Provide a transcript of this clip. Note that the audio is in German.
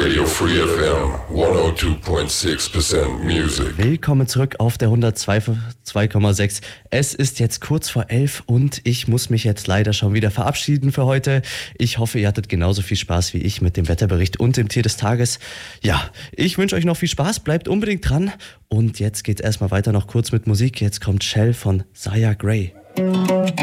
Radio Free FM 102.6% Music. Willkommen zurück auf der 102,6. Es ist jetzt kurz vor 11 und ich muss mich jetzt leider schon wieder verabschieden für heute. Ich hoffe, ihr hattet genauso viel Spaß wie ich mit dem Wetterbericht und dem Tier des Tages. Ja, ich wünsche euch noch viel Spaß, bleibt unbedingt dran. Und jetzt geht's erstmal weiter noch kurz mit Musik. Jetzt kommt Shell von Saya Gray.